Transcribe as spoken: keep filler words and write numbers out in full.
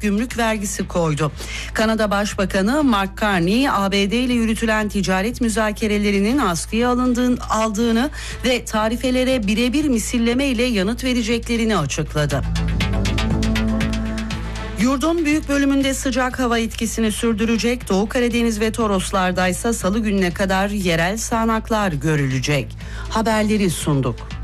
gümrük vergisi koydu. Kanada Başbakanı Mark Carney, A B D ile yürütülen ticaret müzakerelerinin askıya alındığını, aldığını ve tarifelere birebir misilleme ile yanıt vereceklerini açıkladı. Yurdun büyük bölümünde sıcak hava etkisini sürdürecek. Doğu Karadeniz ve Toroslardaysa salı gününe kadar yerel sağanaklar görülecek. Haberleri sunduk.